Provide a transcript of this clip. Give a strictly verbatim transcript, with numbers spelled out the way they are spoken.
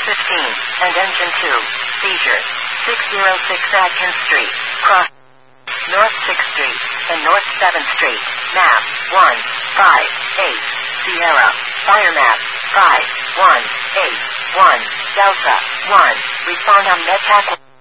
fifteen, and engine two. Seizure. six oh six Atkins Street, cross North sixth Street, and North seventh Street. Map, one, five, eight. Sierra. Fire map, five, one, eight, one. Delta, one. Respond on MedTac.